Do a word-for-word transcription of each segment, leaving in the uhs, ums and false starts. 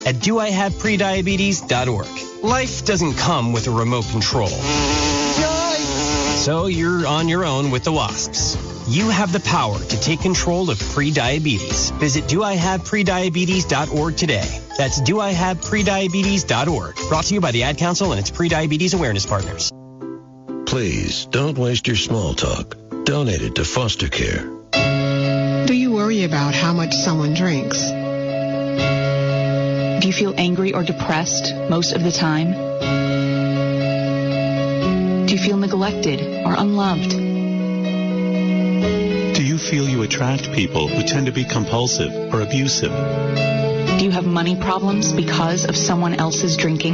at do I have prediabetes dot org. Life doesn't come with a remote control. So you're on your own with the wasps. You have the power to take control of prediabetes. Visit do I have prediabetes dot org today. That's do I have prediabetes dot org. Brought to you by the Ad Council and its prediabetes awareness partners. Please don't waste your small talk. Donate it to foster care. Do you worry about how much someone drinks? Do you feel angry or depressed most of the time? Do you feel neglected or unloved? Do you feel you attract people who tend to be compulsive or abusive? Do you have money problems because of someone else's drinking?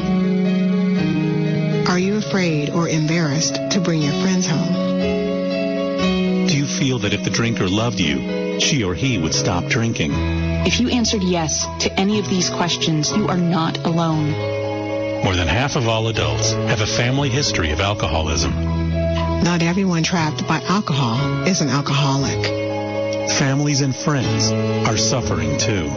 Are you afraid or embarrassed to bring your friends home? Do you feel that if the drinker loved you, she or he would stop drinking? If you answered yes to any of these questions, you are not alone. More than half of all adults have a family history of alcoholism. Not everyone trapped by alcohol is an alcoholic. Families and friends are suffering too.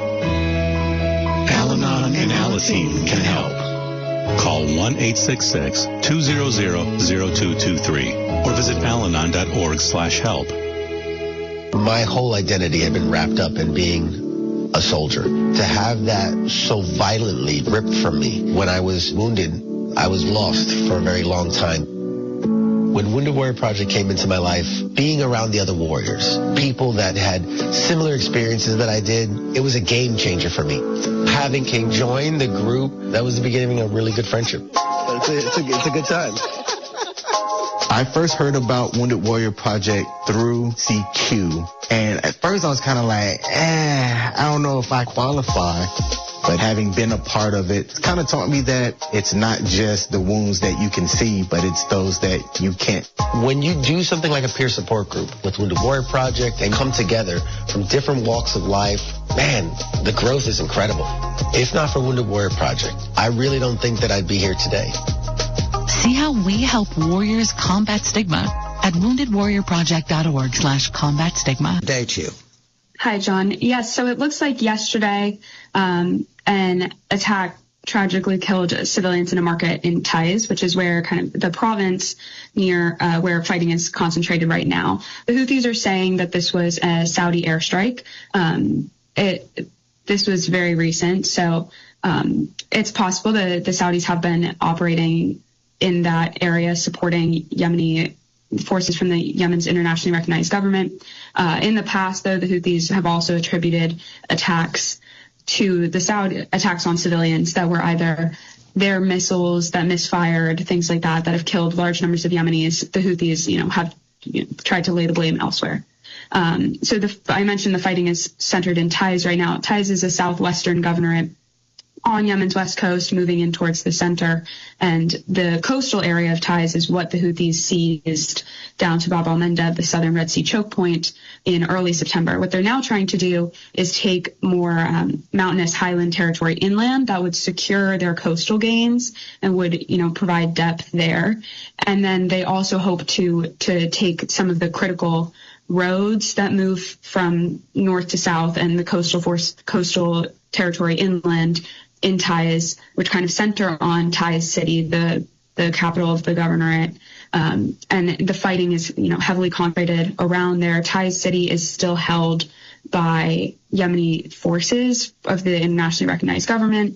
Al-Anon and Alateen can help. Call one eight six six, two zero zero, zero two two three or visit alanon dot org slash help. My whole identity had been wrapped up in being a soldier. To have that so violently ripped from me when I was wounded, I was lost for a very long time. When Wounded Warrior Project came into my life, being around the other warriors, people that had similar experiences that I did, it was a game changer for me. Having King join the group, that was the beginning of a really good friendship. It's a, it's a, it's a good time. I first heard about Wounded Warrior Project through C Q, and at first I was kind of like, eh, I don't know if I qualify. But having been a part of it, it's kind of taught me that it's not just the wounds that you can see, but it's those that you can't. When you do something like a peer support group with Wounded Warrior Project and come together from different walks of life, man, the growth is incredible. If not for Wounded Warrior Project, I really don't think that I'd be here today. See how we help warriors combat stigma at wounded warrior project dot org slash combat stigma. Date you. Hi, John. Yes, so it looks like yesterday um, an attack tragically killed civilians in a market in Taiz, which is where kind of the province near uh, where fighting is concentrated right now. The Houthis are saying that this was a Saudi airstrike. Um, it, this was very recent, so um, it's possible that the Saudis have been operating in that area, supporting Yemeni forces from the Yemen's internationally recognized government. Uh, in the past, though, the Houthis have also attributed attacks to the Saudi attacks on civilians that were either their missiles that misfired, things like that, that have killed large numbers of Yemenis. The Houthis, you know, have you know, tried to lay the blame elsewhere. Um, so the, I mentioned the fighting is centered in Taiz right now. Taiz is a southwestern governorate on Yemen's west coast, moving in towards the center. And the coastal area of Taiz is what the Houthis seized down to Bab al-Mandeb, the southern Red Sea choke point, in early September. What they're now trying to do is take more um, mountainous highland territory inland that would secure their coastal gains and would, you know, provide depth there. And then they also hope to to take some of the critical roads that move from north to south and the coastal force, coastal territory inland in Taiz, which kind of center on Taiz city, the the capital of the governorate. Um, and the fighting is, you know, heavily concentrated around there. Taiz city is still held by Yemeni forces of the internationally recognized government,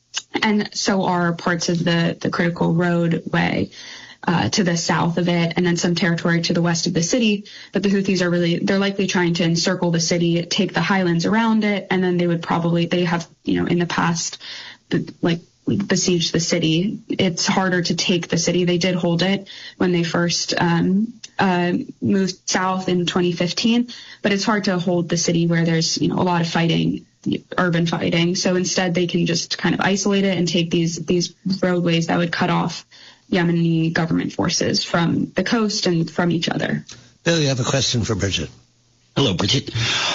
and so are parts of the the critical roadway uh, to the south of it, and then some territory to the west of the city. But the Houthis are really, they're likely trying to encircle the city, take the highlands around it, and then they would probably, they have, you know, in the past, like, besieged the city. It's harder to take the city. They did hold it when they first um, uh, moved south in twenty fifteen, but it's hard to hold the city where there's, you know, a lot of fighting, urban fighting. So instead they can just kind of isolate it and take these these roadways that would cut off Yemeni government forces from the coast and from each other. Bill, you have a question for Bridget. Hello, Bridget.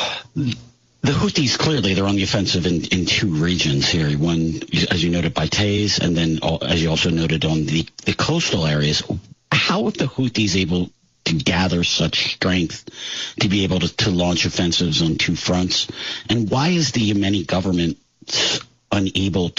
The Houthis, clearly, they're on the offensive in, in two regions here. One, as you noted, by Taiz, and then, as you also noted, on the, the coastal areas. How are the Houthis able to gather such strength to be able to, to launch offensives on two fronts? And why is the Yemeni government unable